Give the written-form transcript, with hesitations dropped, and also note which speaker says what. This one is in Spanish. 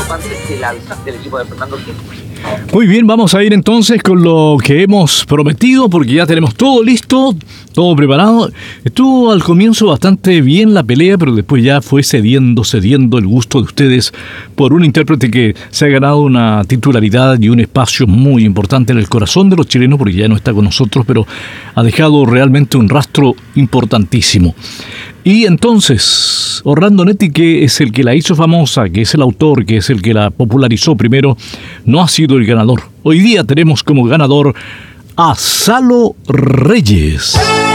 Speaker 1: parte del equipo de Fernando Ortiz.
Speaker 2: Muy bien, vamos a ir entonces con lo que hemos prometido, porque ya tenemos todo listo, todo preparado. Estuvo al comienzo bastante bien la pelea, pero después ya fue cediendo el gusto de ustedes por un intérprete que se ha ganado una titularidad y un espacio muy importante en el corazón de los chilenos, porque ya no está con nosotros, pero ha dejado realmente un rastro importantísimo. Y entonces, Orlando Netti, que es el que la hizo famosa, que es el autor, que es el que la popularizó primero, no ha sido el ganador. Hoy día tenemos como ganador a Salo Reyes.